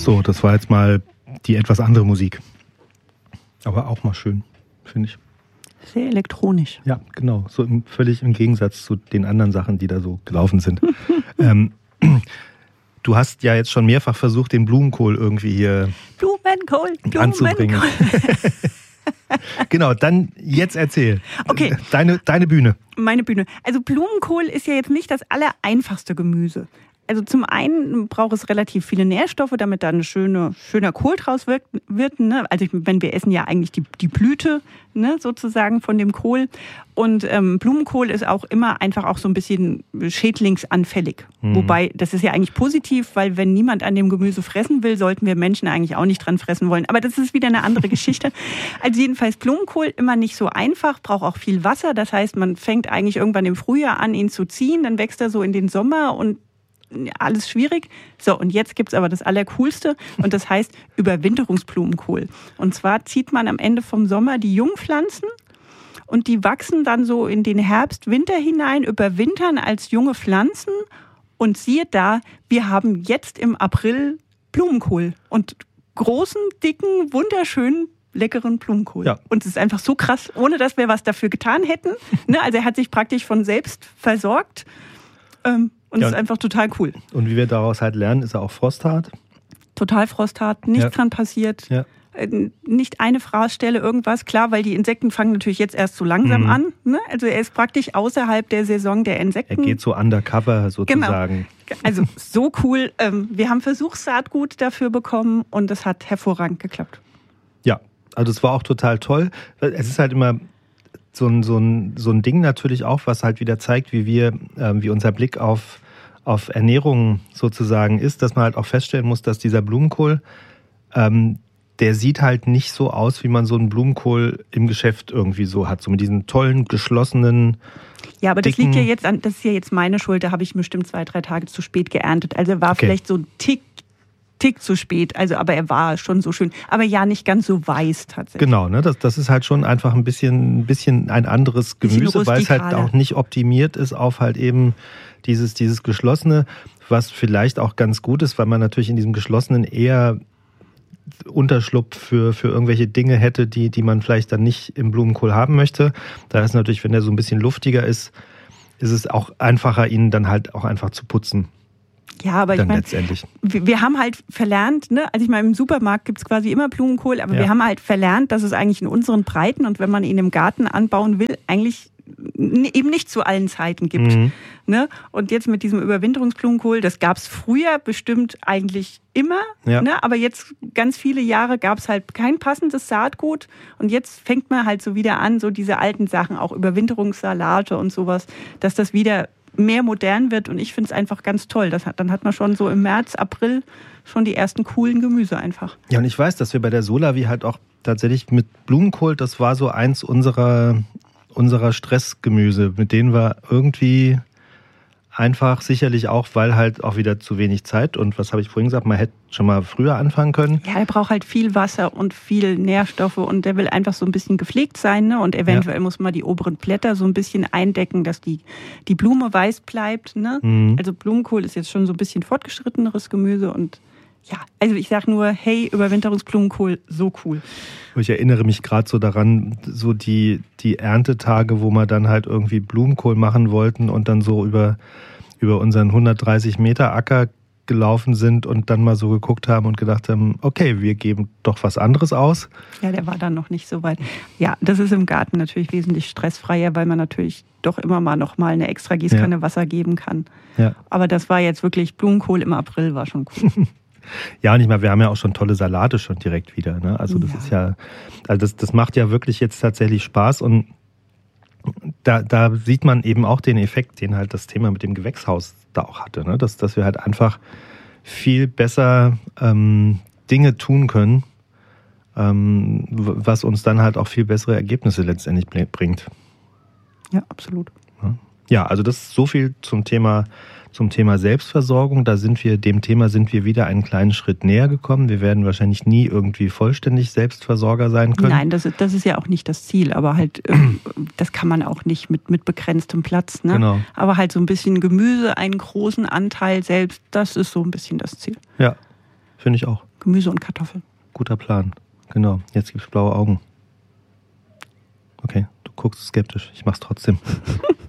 So, das war jetzt mal die etwas andere Musik. Aber auch mal schön, finde ich. Sehr elektronisch. Ja, genau. So völlig im Gegensatz zu den anderen Sachen, die da so gelaufen sind. Du hast ja jetzt schon mehrfach versucht, den Blumenkohl irgendwie hier anzubringen. Genau, dann jetzt erzähl. Okay. Deine Bühne. Meine Bühne. Also Blumenkohl ist ja jetzt nicht das allereinfachste Gemüse. Also zum einen braucht es relativ viele Nährstoffe, damit da ein schöner Kohl draus wird. Ne? Also wenn wir essen ja eigentlich die Blüte, ne, sozusagen von dem Kohl. Und Blumenkohl ist auch immer einfach auch so ein bisschen schädlingsanfällig. Wobei, das ist ja eigentlich positiv, weil wenn niemand an dem Gemüse fressen will, sollten wir Menschen eigentlich auch nicht dran fressen wollen. Aber das ist wieder eine andere Geschichte. Also jedenfalls Blumenkohl immer nicht so einfach, braucht auch viel Wasser. Das heißt, man fängt eigentlich irgendwann im Frühjahr an, ihn zu ziehen. Dann wächst er so in den Sommer und alles schwierig. So, und jetzt gibt's aber das Allercoolste und das heißt Überwinterungsblumenkohl. Und zwar zieht man am Ende vom Sommer die Jungpflanzen und die wachsen dann so in den Herbst, Winter hinein, überwintern als junge Pflanzen und siehe da, wir haben jetzt im April Blumenkohl und großen, dicken, wunderschönen leckeren Blumenkohl. Ja. Und es ist einfach so krass, ohne dass wir was dafür getan hätten. Ne? Also er hat sich praktisch von selbst versorgt. Und es ist einfach total cool. Und wie wir daraus halt lernen, ist er auch frosthart? Total frosthart, nichts dran passiert. Ja. Nicht eine Fraßstelle, irgendwas. Klar, weil die Insekten fangen natürlich jetzt erst so langsam an. Ne? Also er ist praktisch außerhalb der Saison der Insekten. Er geht so undercover sozusagen. Genau. Also so cool. Wir haben Versuchssaatgut dafür bekommen und es hat hervorragend geklappt. Ja, also es war auch total toll. Es ist halt immer so ein Ding natürlich auch, was halt wieder zeigt, wie unser Blick auf Ernährung sozusagen ist, dass man halt auch feststellen muss, dass dieser Blumenkohl, der sieht halt nicht so aus, wie man so einen Blumenkohl im Geschäft irgendwie so hat, so mit diesen tollen, geschlossenen, ja, aber das dicken... liegt ja jetzt an, das ist ja jetzt meine Schuld, da habe ich bestimmt 2-3 Tage zu spät geerntet. Also er war vielleicht so ein Tick zu spät, also aber er war schon so schön, aber ja nicht ganz so weiß tatsächlich. Genau, ne, das ist halt schon einfach ein bisschen ein anderes Gemüse, weil es halt auch nicht optimiert ist auf halt eben dieses Geschlossene, was vielleicht auch ganz gut ist, weil man natürlich in diesem Geschlossenen eher Unterschlupf für irgendwelche Dinge hätte, die man vielleicht dann nicht im Blumenkohl haben möchte. Da ist natürlich, wenn der so ein bisschen luftiger ist es auch einfacher, ihn dann halt auch einfach zu putzen. Ja, aber ich meine, wir haben halt verlernt, ne? Also ich meine, im Supermarkt gibt es quasi immer Blumenkohl, aber wir haben halt verlernt, dass es eigentlich in unseren Breiten und wenn man ihn im Garten anbauen will, eigentlich eben nicht zu allen Zeiten gibt. Ne? Und jetzt mit diesem Überwinterungsblumenkohl, das gab es früher bestimmt eigentlich immer, ne? Aber jetzt ganz viele Jahre gab es halt kein passendes Saatgut und jetzt fängt man halt so wieder an, so diese alten Sachen, auch Überwinterungssalate und sowas, dass das wieder mehr modern wird und ich finde es einfach ganz toll. Dann hat man schon so im März, April schon die ersten coolen Gemüse einfach. Ja, und ich weiß, dass wir bei der Solavi halt auch tatsächlich mit Blumenkohl, das war so eins unserer Stressgemüse, mit denen wir irgendwie einfach sicherlich auch, weil halt auch wieder zu wenig Zeit und was habe ich vorhin gesagt, man hätte schon mal früher anfangen können. Ja, er braucht halt viel Wasser und viel Nährstoffe und der will einfach so ein bisschen gepflegt sein, ne? Und eventuell muss man die oberen Blätter so ein bisschen eindecken, dass die Blume weiß bleibt, ne? Also Blumenkohl ist jetzt schon so ein bisschen fortgeschritteneres Gemüse und ja, also ich sag nur, hey, Überwinterungsblumenkohl, so cool. Ich erinnere mich gerade so daran, so die Erntetage, wo wir dann halt irgendwie Blumenkohl machen wollten und dann so über unseren 130 Meter Acker gelaufen sind und dann mal so geguckt haben und gedacht haben, okay, wir geben doch was anderes aus. Ja, der war dann noch nicht so weit. Ja, das ist im Garten natürlich wesentlich stressfreier, weil man natürlich doch immer mal noch mal eine extra Gießkanne Wasser geben kann. Ja. Aber das war jetzt wirklich Blumenkohl im April, war schon cool. Ja, und ich meine, wir haben ja auch schon tolle Salate schon direkt wieder. Ne? Also das ist ja, also das macht ja wirklich jetzt tatsächlich Spaß und da sieht man eben auch den Effekt, den halt das Thema mit dem Gewächshaus da auch hatte. Ne? Dass wir halt einfach viel besser Dinge tun können, was uns dann halt auch viel bessere Ergebnisse letztendlich bringt. Ja, absolut. Ja, also das ist so viel zum Thema Selbstversorgung. Dem Thema sind wir wieder einen kleinen Schritt näher gekommen. Wir werden wahrscheinlich nie irgendwie vollständig Selbstversorger sein können. Nein, das ist ja auch nicht das Ziel, aber halt, das kann man auch nicht mit begrenztem Platz. Ne? Genau. Aber halt so ein bisschen Gemüse, einen großen Anteil selbst, das ist so ein bisschen das Ziel. Ja, finde ich auch. Gemüse und Kartoffeln. Guter Plan. Genau. Jetzt gibt's blaue Augen. Okay, du guckst skeptisch. Ich mach's trotzdem.